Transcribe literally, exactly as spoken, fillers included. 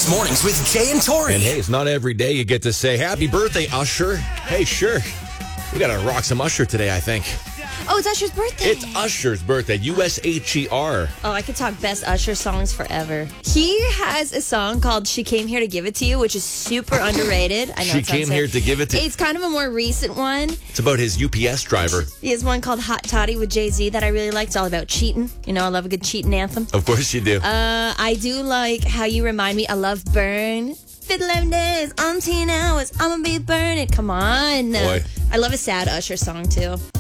Mix Mornings with Jay and Tori. And hey, it's not every day you get to say, happy birthday, Usher. Hey, sure. We got to rock some Usher today, I think. Oh, it's Usher's birthday. It's Usher's birthday, U S H E R. Oh, I could talk best Usher songs forever. He has a song called She Came Here to Give It to You, which is super underrated. I know She it sounds came sad. here to give it to you. It's kind of a more recent one. It's about his U P S driver. He has one called Hot Toddy with Jay-Z that I really like. It's all about cheating. You know, I love a good cheating anthem. Of course you do. Uh, I do like How You Remind Me. I love Burn. eleven days, umpteen hours, I'm gonna be burning. Come on. Boy. I love a sad Usher song, too.